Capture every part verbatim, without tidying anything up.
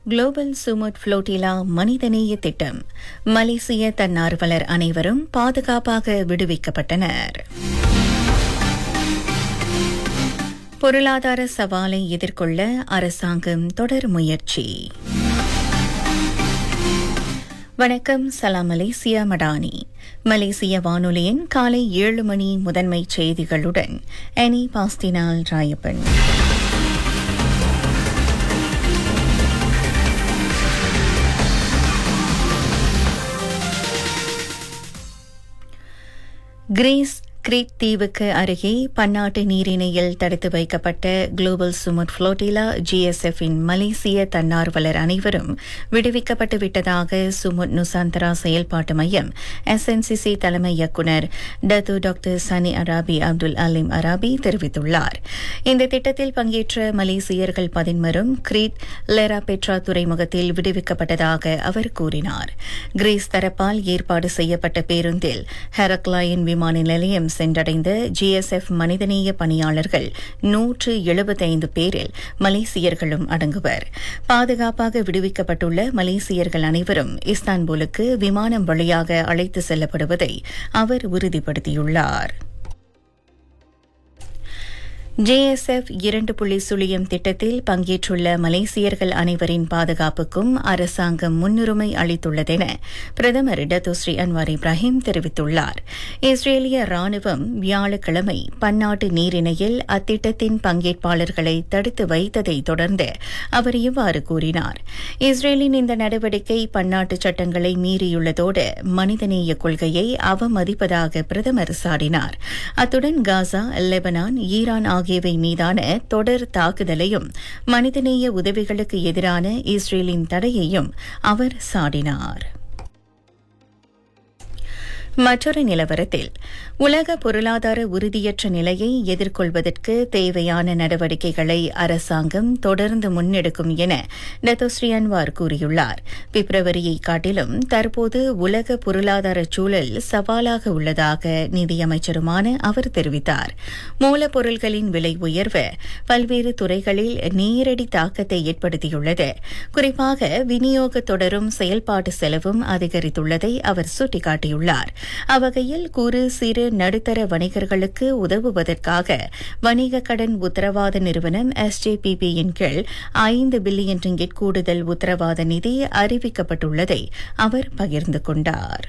Global Sumud flotilla மனிதநேய திட்டம். மலேசிய தன்னார்வலர் அனைவரும் பாதுகாப்பாக விடுவிக்கப்பட்டனர். பொருளாதார சவாலை எதிர்கொள்ள அரசாங்கம் தொடர் முயற்சி. வணக்கம், சலாம் மலேசியா மடானி. மலேசிய வானொலியின் காலை ஏழு மணி முதன்மை செய்திகளுடன் அனி பாஸ்டினால் ராயப்பன். கிரீஸ் கிரீட் தீவுக்கு அருகே பன்னாட்டு நீரிணையில் தடுத்து வைக்கப்பட்ட குளோபல் சுமுட் புளோட்டிலா ஜிஎஸ்எஃப்பின் மலேசிய தன்னார்வலர் அனைவரும் விடுவிக்கப்பட்டு விட்டதாக சுமுட் நுசாந்தரா செயல்பாட்டு மையம் எஸ்என்சிசி தலைமை இயக்குநர் டத்து டாக்டர் சனி அராபி அப்துல் அலீம் அராபி தெரிவித்துள்ளார். இந்த திட்டத்தில் பங்கேற்ற மலேசியர்கள் பதின்மரும் கிரீட் லெரா பெட்ரா துறைமுகத்தில் விடுவிக்கப்பட்டதாக அவர் கூறினார். கிரீஸ் தரப்பால் ஏற்பாடு செய்யப்பட்ட பேருந்தில் ஹெரக்லாயின் விமான நிலையம் சென்றடைந்த ஜிஎஸ்எஃப் மனிதநேய பணியாளர்கள் நூற்று எழுபத்தைந்து பேரில் மலேசியர்களும் அடங்குவர். பாதுகாப்பாக விடுவிக்கப்பட்டுள்ள மலேசியர்கள் அனைவரும் இஸ்தான்புலுக்கு விமானம் வழியாக அழைத்து செல்லப்படுவதை அவர் உறுதிப்படுத்தியுள்ளார். ஜேஎஸ்எஃப் இரண்டு புள்ளி சுழியம் திட்டத்தில் பங்கேற்றுள்ள மலேசியர்கள் அனைவரின் பாதுகாப்புக்கும் அரசாங்கம் முன்னுரிமை அளித்துள்ளதென பிரதமர் டத்தோஸ்ரீ அன்வார் இப்ராஹிம் தெரிவித்துள்ளார். இஸ்ரேலிய ராணுவம் வியாழக்கிழமை பன்னாட்டு நீரிணையில் அத்திட்டத்தின் பங்கேற்பாளர்களை தடுத்து வைத்ததை தொடர்ந்து அவர் இவ்வாறு கூறினார். இஸ்ரேலின் இந்த நடவடிக்கை பன்னாட்டு சட்டங்களை மீறியுள்ளதோடு மனிதநேய கொள்கையை அவமதிப்பதாக பிரதமர் சாடினார். அத்துடன் காசா, லெபனான், ஈரான் ஆகியவை மீதான தொடர் தாக்குதலையும் மனிதநேய உதவிகளுக்கு எதிரான இஸ்ரேலின் தடையையும் அவர் சாடினார். மற்றொரு நிலவரத்தில் உலக பொருளாதார உறுதியற்ற நிலையை எதிர்கொள்வதற்கு தேவையான நடவடிக்கைகளை அரசாங்கம் தொடர்ந்து முன்னெடுக்கும் என டத்தோஸ்ரீ அன்வார் கூறியுள்ளார். பிப்ரவரியை காட்டிலும் தற்போது உலக பொருளாதார சூழல் சவாலாக உள்ளதாக நிதியமைச்சருமான அவர் தெரிவித்தார். மூலப்பொருட்களின் விலை உயர்வு பல்வேறு துறைகளில் நேரடி தாக்கத்தை ஏற்படுத்தியுள்ளது. குறிப்பாக விநியோக தொடரும் செயல்பாட்டு செலவும் அதிகரித்துள்ளதை அவர் சுட்டிக்காட்டியுள்ளார். அவ்வகையில் குறு சிறு நடுத்தர வணிகர்களுக்கு உதவுவதற்காக வணிக கடன் உத்தரவாத நிறுவனம் எஸ்ஜேபிபியின் கீழ் ஐந்து பில்லியன் ரிங்கிட் கூடுதல் உத்தரவாத நிதி அறிவிக்கப்பட்டுள்ளதை அவர் பகிர்ந்து கொண்டார்.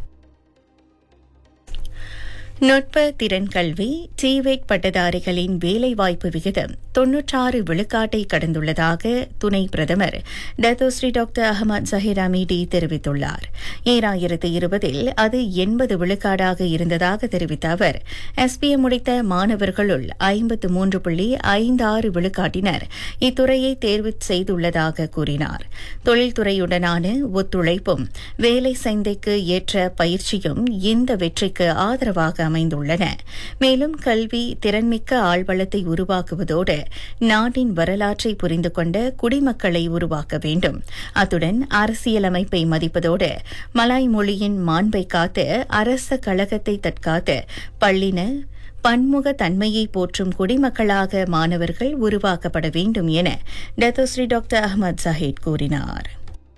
நுட்ப திறன் கல்வி டிவேட் பட்டதாரிகளின் வேலைவாய்ப்பு விகிதம் தொன்னூற்றாறு விழுக்காட்டை கடந்துள்ளதாக துணை பிரதமர் டத்தோஸ்ரீ டாக்டர் அஹமத் ஜஹீர் அமீடி தெரிவித்துள்ளார். ஈராயிரத்து இருபதில் அது எண்பது விழுக்காடாக இருந்ததாக தெரிவித்த அவர் எஸ்பிஎம் முடித்த மாணவர்களுள் ஐம்பத்து மூன்று புள்ளி ஐந்து ஆறு விழுக்காட்டினர் இத்துறையை தேர்வு செய்துள்ளதாக கூறினார். தொழில்துறையுடனான ஒத்துழைப்பும் வேலை சந்தைக்கு ஏற்ற பயிற்சியும் இந்த வெற்றிக்கு ஆதரவாக அமைந்துள்ளன. மேலும் கல்வி திறன்மிக்க ஆழ்வளத்தை உருவாக்குவதோடு நாட்டின் வரலாற்றை புரிந்து கொண்ட குடிமக்களை உருவாக்க வேண்டும். அத்துடன் அரசியலமைப்பை மதிப்பதோடு மலாய் மொழியின் மாண்பை காத்து அரச கழகத்தை தற்காத்து பள்ளின பன்முக தன்மையை போற்றும் குடிமக்களாக மாணவர்கள் உருவாக்கப்பட வேண்டும் என டத்தோஸ்ரீ டாக்டர் அஹமத் ஜஹீர் கூறினார்.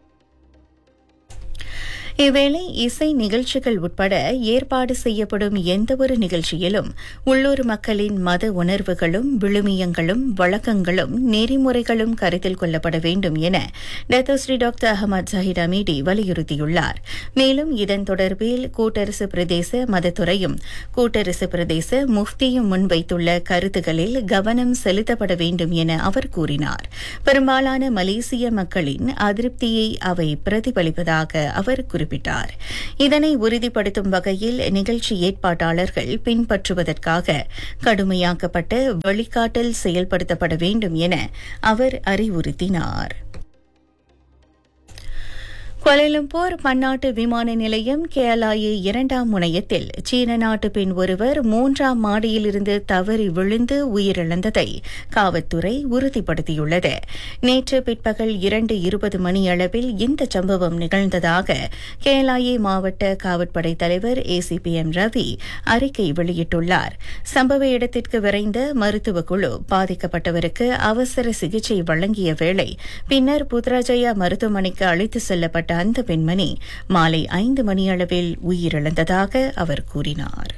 இவ்வேளை இசை நிகழ்ச்சிகள் உட்பட ஏற்பாடு செய்யப்படும் எந்தவொரு நிகழ்ச்சியிலும் உள்ளூர் மக்களின் மத உணர்வுகளும் விழுமியங்களும் வழக்கங்களும் நெறிமுறைகளும் கருத்தில் கொள்ளப்பட வேண்டும் என டத்தோஸ்ரீ டாக்டர் அஹமத் ஜஹீர் அமீடி வலியுறுத்தியுள்ளார். மேலும் இதன் தொடர்பில் கூட்டரசு பிரதேச மதத்துறையும் கூட்டரசு பிரதேச முஃப்தியும் முன்வைத்துள்ள கருத்துகளில் கவனம் செலுத்தப்பட வேண்டும் என அவர் கூறினார். பெரும்பாலான மலேசிய மக்களின் அதிருப்தியை அவை பிரதிபலிப்பதாக அவர் குறிப்பிட்டார். இதனை உறுதிப்படுத்தும் வகையில் நிகழ்ச்சி ஏற்பாட்டாளர்கள் பின்பற்றுவதற்காக கடுமையாக்கப்பட்ட வழிகாட்டல் செயல்படுத்தப்பட வேண்டும் என அவர் அறிவுறுத்தினார். குவாலாலம்பூர் பன்னாட்டு விமான நிலையம் கேலாயே இரண்டாம் முனையத்தில் சீன நாட்டு பெண் ஒருவர் மூன்றாம் மாடியிலிருந்து தவறி விழுந்து உயிரிழந்ததை காவல்துறை உறுதிப்படுத்தியுள்ளது. நேற்று பிற்பகல் இரண்டு இருபது மணி அளவில் இந்த சம்பவம் நிகழ்ந்ததாக கேலாயே மாவட்ட காவற்படை தலைவர் ஏசிபி எம் ரவி அறிக்கை வெளியிட்டுள்ளார். சம்பவ இடத்திற்கு விரைந்த மருத்துவ குழு பாதிக்கப்பட்டவருக்கு அவசர சிகிச்சை வழங்கிய வேளை பின்னர் புத்ராஜயா மருத்துவமனைக்கு அழைத்து செல்லப்பட்ட அந்த பெண்மணி மாலை ஐந்து மணியளவில் உயிரிழந்ததாக அவர் கூறினார்.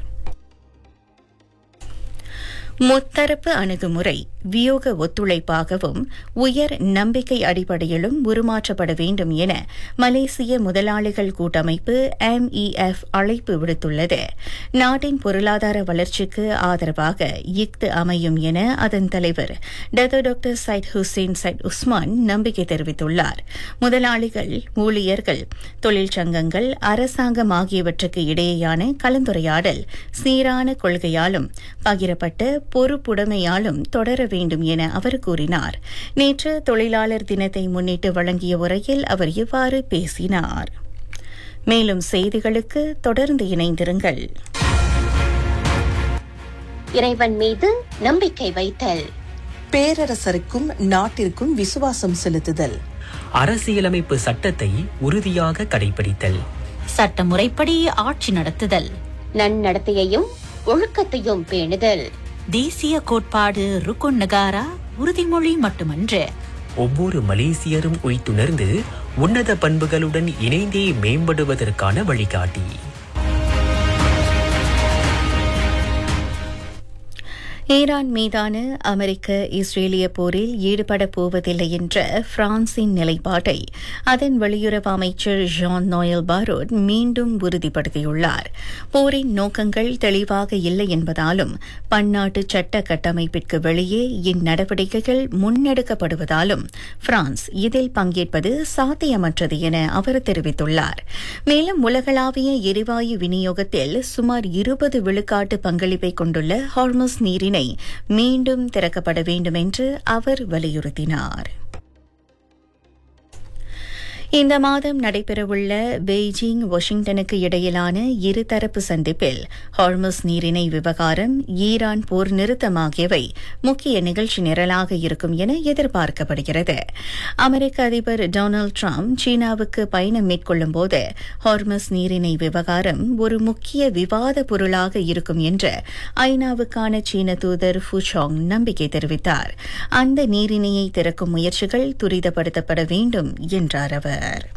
முத்தரப்பு அணுகுமுறை வியோக ஒத்துழைப்பாகவும் உயர் நம்பிக்கை அடிப்படையிலும் உருமாற்றப்பட வேண்டும் என மலேசிய முதலாளிகள் கூட்டமைப்பு எம் இ எஃப் அழைப்பு விடுத்துள்ளது. நாட்டின் பொருளாதார வளர்ச்சிக்கு ஆதரவாக இஃது அமையும் என அதன் தலைவர் Dato doctor side Hussein side Usman நம்பிக்கை தெரிவித்துள்ளார். முதலாளிகள், ஊழியர்கள், தொழிற்சங்கங்கள், அரசாங்கம் ஆகியவற்றுக்கு இடையேயான கலந்துரையாடல் சீரான கொள்கையாலும் பகிரப்பட்ட பொறுப்புடைமையாலும் தொடர வேண்டும் என அவர் கூறினார். நேற்று தொழிலாளர் தினத்தை முன்னிட்டு வழங்கிய உரையில் அவர் இவ்வாறு பேசினார். மேலும் செய்திகளுக்கு தொடர்ந்து இணைந்திருங்கள். இறைவன் மீது நம்பிக்கை வைத்தல், பேரரசருக்கும் நாட்டிற்கும் விசுவாசம் செலுத்துதல், அரசியலமைப்பு சட்டத்தை உறுதியாக கடைபிடித்தல், சட்ட முறைப்படி ஆட்சி நடத்துதல், நன்னடத்தையையும் ஒழுக்கத்தையும் பேணுதல், தேசிய கோட்பாடு ருக்குன் நகாரா உறுதிமொழி மட்டுமன்று, ஒவ்வொரு மலேசியரும் உய்த்துணர்ந்து உன்னத பண்புகளுடன் இணைந்தே மேம்படுவதற்கான வழிகாட்டி. ஈரான் மீதான அமெரிக்க இஸ்ரேலிய போரில் ஈடுபடப் போவதில்லை என்ற பிரான்சின் நிலைப்பாட்டை அதன் வெளியுறவு அமைச்சர் ஜான் நோயல் பாரோட் மீண்டும் உறுதிப்படுத்தியுள்ளார். போரின் நோக்கங்கள் தெளிவாக இல்லை என்பதாலும் பன்னாட்டு சட்ட கட்டமைப்பிற்கு வெளியே இந்நடவடிக்கைகள் முன்னெடுக்கப்படுவதாலும் பிரான்ஸ் இதில் பங்கேற்பது சாத்தியமற்றது என அவர் தெரிவித்துள்ளார். மேலும் உலகளாவிய எரிவாயு விநியோகத்தில் சுமார் இருபது விழுக்காட்டு பங்களிப்பை கொண்டுள்ள ஹார்மஸ் நீரினை மீண்டும் திறக்கப்பட வேண்டும் என்று அவர் வலியுறுத்தினார். இந்த மாதம் நடைபெறவுள்ள பெய்ஜிங் வாஷிங்டனுக்கு இடையிலான இருதரப்பு சந்திப்பில் ஹார்மஸ் நீரிணை விவகாரம், ஈரான் போர் நிறுத்தம் ஆகியவை முக்கிய நிகழ்ச்சி நிரலாக இருக்கும் என எதிர்பார்க்கப்படுகிறது. அமெரிக்க அதிபர் டொனால்டு டிரம்ப் சீனாவுக்கு பயணம் மேற்கொள்ளும் போது ஹார்மஸ் நீரிணை விவகாரம் ஒரு முக்கிய விவாத பொருளாக இருக்கும் என்று ஐநாவுக்கான சீன தூதர் ஃபுசாங் நம்பிக்கை தெரிவித்தார். அந்த நீரிணையை திறக்கும் முயற்சிகள் துரிதப்படுத்தப்பட வேண்டும் என்றார் அவர்.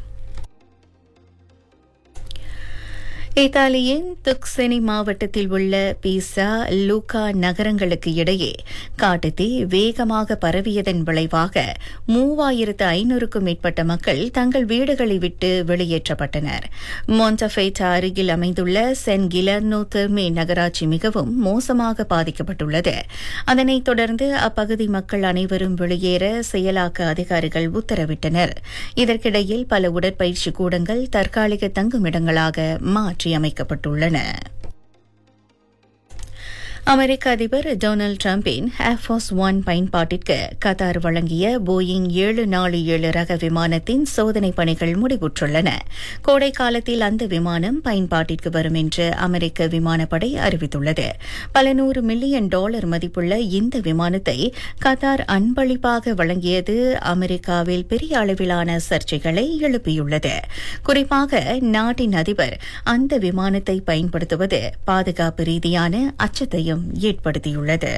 இத்தாலியின் துக்செனி மாவட்டத்தில் உள்ள பீசா, லூகா நகரங்களுக்கு இடையே காட்டுத்தீ வேகமாக பரவியதன் விளைவாக மூவாயிரத்து ஐநூறுக்கும் மேற்பட்ட மக்கள் தங்கள் வீடுகளை விட்டு வெளியேற்றப்பட்டனர். மொண்டஃபெய்டா அருகில் அமைந்துள்ள சென் கிலர்னோ தெர்மே நகராட்சி மிகவும் மோசமாக பாதிக்கப்பட்டுள்ளது. அதனைத் தொடர்ந்து அப்பகுதி மக்கள் அனைவரும் வெளியேற செயலாக்க அதிகாரிகள் உத்தரவிட்டனர். இதற்கிடையில் பல உடற்பயிற்சி கூடங்கள் தற்காலிக தங்குமிடங்களாக மாற்றி அமைக்கப்பட்டுள்ளன. அமெரிக்க அதிபர் டொனால்டு டிரம்பின் ஏர்ஃபோர்ஸ் ஒன் பயன்பாட்டிற்கு கத்தார் வழங்கிய போயிங் ஏழு நாலு ஏழு ரக விமானத்தின் சோதனை பணிகள் முடிவுற்றுள்ளன. கோடை காலத்தில் அந்த விமானம் பயன்பாட்டிற்கு வரும் என்று அமெரிக்க விமானப்படை அறிவித்துள்ளது. பல நூறு மில்லியன் டாலர் மதிப்புள்ள இந்த விமானத்தை கத்தார் அன்பளிப்பாக வழங்கியது அமெரிக்காவில் பெரிய அளவிலான சர்ச்சைகளை எழுப்பியுள்ளது. குறிப்பாக நாட்டின் அதிபர் அந்த விமானத்தை பயன்படுத்துவது பாதுகாப்பு ரீதியான அச்சத்தையும் ஏற்படுத்தியுள்ளது.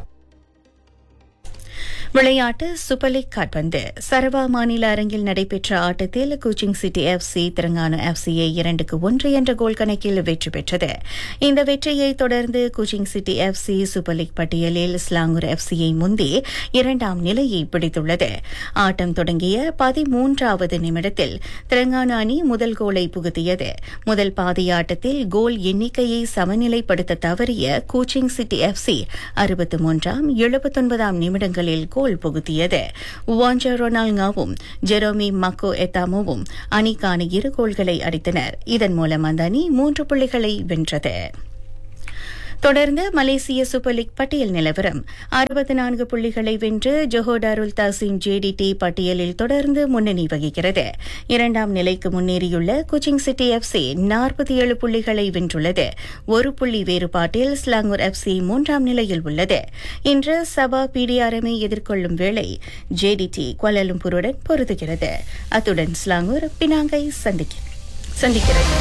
விளையாட்டு சூப்பர் லீக் கால்பந்து. சரவா மாநில அரங்கில் நடைபெற்ற ஆட்டத்தில் Kuching city F C Telangana F சியை இரண்டுக்கு ஒன்று என்ற கோல் கணக்கில் வெற்றி பெற்றது. இந்த வெற்றியை தொடர்ந்து Kuching city F C super league பட்டியலில் ஸ்லாங்கூர் எஃப் சியை முந்தி இரண்டாம் நிலையை பிடித்துள்ளது. ஆட்டம் தொடங்கிய பதிமூன்றாவது நிமிடத்தில் தெலங்கானா அணி முதல் கோலை புகுத்தியது. முதல் பாதியாட்டத்தில் கோல் எண்ணிக்கையை சமநிலைப்படுத்த தவறிய குச்சிங் சிட்டி எஃப் சி அறுபத்தி மூன்றாம் எழுபத்தொன்பதாம் நிமிடங்களில் கோல் புகுத்தியது. வாஞ்சா ரொனால்டாவும் ஜெரோமி மக்கோ எத்தாமோவும் அணிக்கான இரு கோல்களை அடித்தனர். இதன் மூலம் அந்த அணி மூன்று புள்ளிகளை வென்றது. தொடர்ந்து மலேசிய சூப்பர் லீக் பட்டியல் நிலவரம் அறுபத்தி நான்கு புள்ளிகளை வென்று ஜொஹோடாருல் தாசிம் ஜேடிடி பட்டியலில் தொடர்ந்து முன்னணி வகிக்கிறது. இரண்டாம் நிலைக்கு முன்னேறியுள்ள குச்சிங் சிட்டி எஃப்சி நாற்பத்தி ஏழு புள்ளிகளை வென்றுள்ளது. ஒரு புள்ளி வேறுபாட்டில் ஸ்லாங்கூர் எஃப்சி மூன்றாம் நிலையில் உள்ளது. இன்று சபா பிடிஆர்எம்ஐ எதிர்கொள்ளும் வேளை ஜேடிடி குவாலாலம்பூருடன் பொருதுகிறது. அத்துடன் ஸ்லாங்கூர் பினாங்கை சந்திக்கிறது.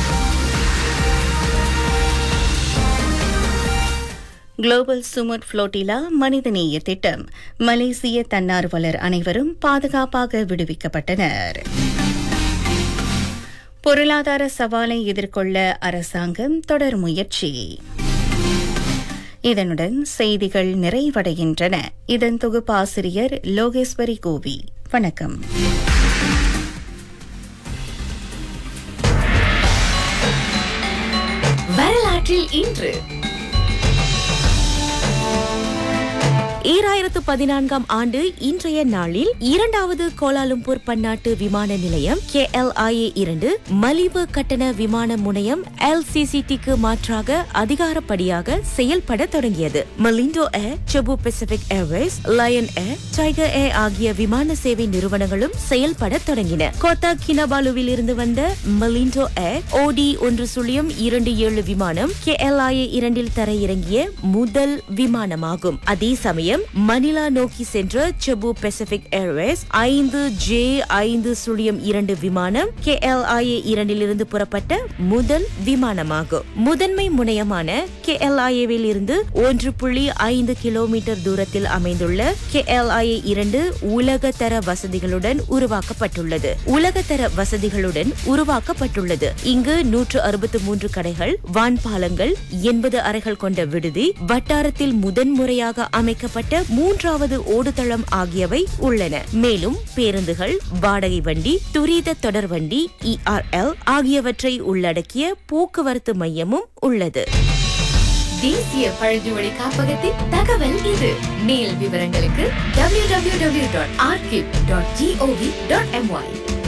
குளோபல் சுமர் புளோட்டிலா மனிதநேய திட்டம். மலேசிய தன்னார்வலர் அனைவரும் பாதுகாப்பாக விடுவிக்கப்பட்டனர். பொருளாதார சவாலை எதிர்கொள்ள அரசாங்கம் தொடர் முயற்சி. இதனுடன் செய்திகள் நிறைவடைகின்றன. இதன் தொகுப்பாசிரியர் லோகேஸ்வரி கோவி. வணக்கம். வரலாற்றில் இன்று ஈராயிரத்து பதினான்காம் ஆண்டு இன்றைய நாளில் இரண்டாவது கோலாலம்பூர் பன்னாட்டு விமான நிலையம் கே எல் ஐ ஏ இரண்டு மலிவு கட்டண விமான முனையம் எல் சி சி டிக்கு மாற்றாக அதிகாரப்படியாக செயல்பட தொடங்கியது. மலிண்டோ ஏர், செபு பசிபிக் ஏர்வேஸ், லயன் ஏர், டைகர் ஏர் ஆகிய விமான சேவை நிறுவனங்களும் செயல்பட தொடங்கின. கோத்தா கினபாலுவில் இருந்து வந்த மலிண்டோ ஏர் ஓடி ஒன்று சுழியம் இரண்டு ஏழு விமானம் கே எல் ஐ ஏ இரண்டில் தரையிறங்கிய முதல் விமானமாகும். அதே சமயம் மணிலா நோக்கி சென்ற செபு பசிபிக் ஏர்வேஸ் ஐந்து ஜே ஐந்து சுழியம் இரண்டு விமானம் கே எல் ஐ ஏ இரண்டிலிருந்து புறப்பட்ட முதல் விமானமாகும். முதன்மை முனையமான கே எல் ஐ ஏவில் இருந்து ஒன்று புள்ளி ஐந்து கிலோமீட்டர் தூரத்தில் அமைந்துள்ள கே எல் ஐ ஏ இரண்டு உலகத்தர வசதிகளுடன் உருவாக்கப்பட்டுள்ளது. உலகத்தர வசதிகளுடன் உருவாக்கப்பட்டுள்ளது. இங்கு நூற்று அறுபத்தி மூன்று கடைகள், வான்பாலங்கள், எண்பது அறைகள் கொண்ட விடுதி, வட்டாரத்தில் முதன்முறையாக அமைக்கப்பட்ட மூன்றாவது ஓடுதளம் ஆகியவை உள்ளன. மேலும் பேருந்துகள், வாடகை வண்டி, துரித தொடர் வண்டி இ ஆர் எல் ஆகியவற்றை உள்ளடக்கிய போக்குவரத்து மையமும் உள்ளது. தேசிய பழங்குடி காப்பகத்தின் தகவல் இது. மேல் விவரங்களுக்கு W W W dot archive dot gov dot MY.